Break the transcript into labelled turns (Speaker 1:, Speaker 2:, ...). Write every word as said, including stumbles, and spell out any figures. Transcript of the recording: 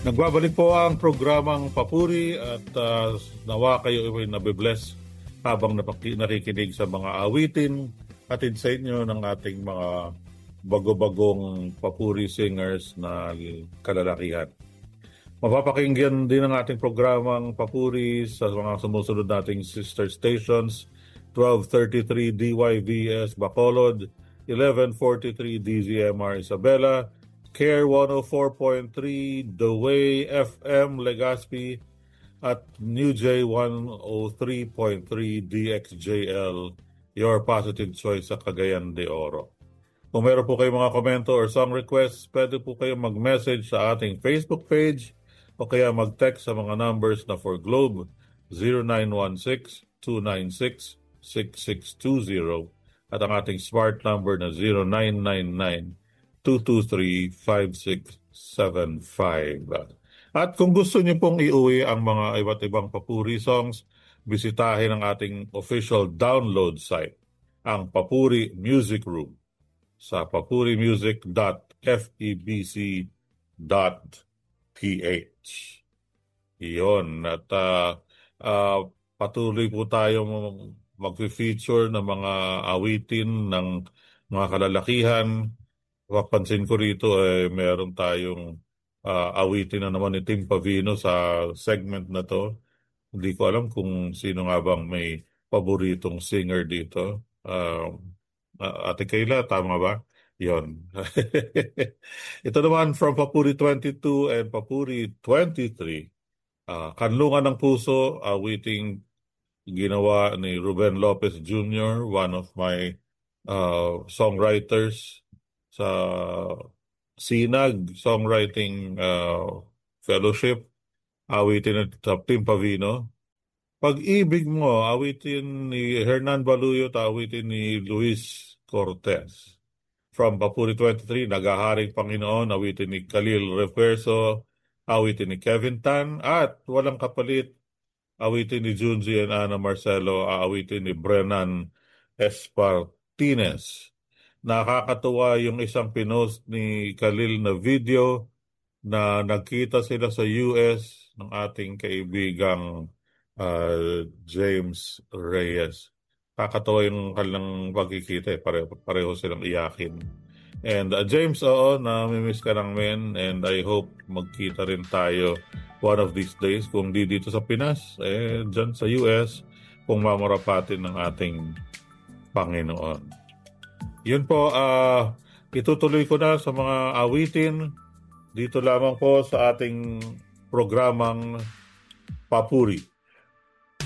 Speaker 1: Nagbabalik po ang programang Papuri at uh, nawa kayo ay nabibless habang napaki- nakikinig sa mga awitin atid sa inyo ng ating mga bago-bagong Papuri singers na kalalakihan. Mapapakinggan din ang ating programang Papuri sa mga sumusunod nating sister stations: twelve thirty-three D Y V S Bacolod, eleven forty-three D Z M R Isabela, Care one oh four point three The Way F M Legazpi at New J one oh three point three D X J L, your positive choice sa Cagayan de Oro. Kung meron po kayong mga komento or song requests, pwede po kayong mag-message sa ating Facebook page o kaya mag-text sa mga numbers na for Globe zero nine one six, two nine six, six six two zero at ang ating smart number na zero nine nine nine, two two three, five six seven five. At kung gusto niyo pong iuwi ang mga iba't ibang Papuri songs, bisitahin ang ating official download site, ang Papuri Music Room, sa papurimusic dot febc dot p h. Iyon. At uh, uh, patuloy po tayo mag-feature ng mga awitin ng mga kalalakihan. Papansin ko rito eh, meron tayong uh, awitin na naman ni Tim Pavino sa segment na to. Hindi ko alam kung sino nga bang may paboritong singer dito. Uh, uh, Ate Kayla, tama ba? Yon. Ito naman from Papuri twenty-two and Papuri twenty-three. Uh, Kanlungan ng Puso, awiting ginawa ni Ruben Lopez Junior, one of my uh, songwriters sa Sinag Songwriting uh, Fellowship, awitin ni Tim Pavino. Pag-ibig Mo, awitin ni Hernan Baluyot, awitin ni Luis Cortez. From Papuri twenty-three, Nagaharing Panginoon, awitin ni Khalil Refuerzo, awitin ni Kevin Tan, at Walang Kapalit, awitin ni Junzi and Ana Marcelo, awitin ni Brennan Espartines. Nakakatuwa yung isang pinost ni Khalil na video na nagkita sila sa U S ng ating kaibigang uh, James Reyes. Kakatawa yung kanilang pagkikita eh. Pareho, pareho silang iyakin. And uh, James, oo, namimiss ka ng men, and I hope magkita rin tayo one of these days. Kung di dito sa Pinas, eh, dyan sa U S, kung mamarapatin ng ating Panginoon. Yun po, uh, itutuloy ko na sa mga awitin dito lamang po sa ating programang Papuri.